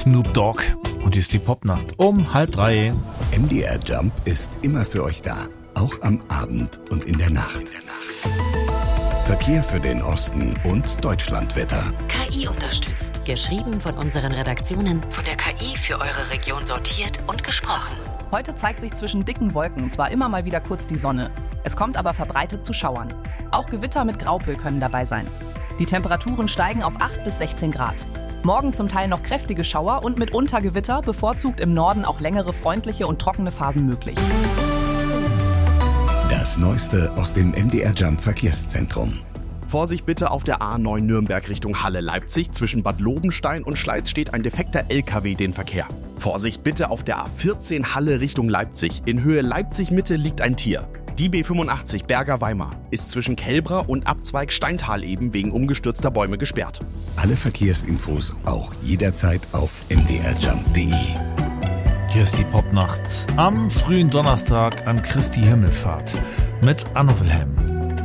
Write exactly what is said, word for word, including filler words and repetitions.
Snoop Dogg. Und hier ist die Popnacht um halb drei. M D R Jump ist immer für euch da, auch am Abend und in der Nacht. Verkehr für den Osten und Deutschlandwetter. K I unterstützt. Geschrieben von unseren Redaktionen, von der K I für eure Region sortiert und gesprochen. Heute zeigt sich zwischen dicken Wolken zwar immer mal wieder kurz die Sonne, es kommt aber verbreitet zu Schauern. Auch Gewitter mit Graupel können dabei sein. Die Temperaturen steigen auf acht bis sechzehn Grad. Morgen zum Teil noch kräftige Schauer und mitunter Gewitter, bevorzugt im Norden auch längere freundliche und trockene Phasen möglich. Das Neueste aus dem M D R Jump Verkehrszentrum. Vorsicht bitte auf der A neun Nürnberg Richtung Halle-Leipzig. Zwischen Bad Lobenstein und Schleiz steht ein defekter L K W den Verkehr. Vorsicht bitte auf der A vierzehn Halle Richtung Leipzig. In Höhe Leipzig-Mitte liegt ein Tier. Die B fünfundachtzig Berger-Weimar ist zwischen Kelbra und Abzweig Steintal eben wegen umgestürzter Bäume gesperrt. Alle Verkehrsinfos auch jederzeit auf m d r jump punkt d e. Hier ist die Popnacht am frühen Donnerstag an Christi Himmelfahrt mit Anno Wilhelm.